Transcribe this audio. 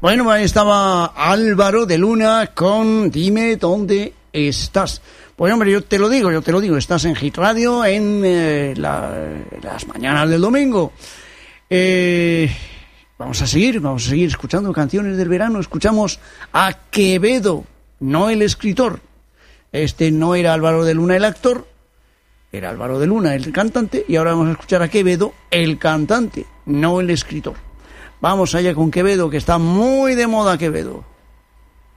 Bueno, ahí estaba Álvaro de Luna con Dime dónde estás. Pues hombre, yo te lo digo, estás en Hit Radio en las mañanas del domingo. Vamos a seguir escuchando canciones del verano. Escuchamos a Quevedo, no el escritor. Este no era Álvaro de Luna el actor, era Álvaro de Luna el cantante, y ahora vamos a escuchar a Quevedo, el cantante, no el escritor. Vamos allá con Quevedo, que está muy de moda Quevedo.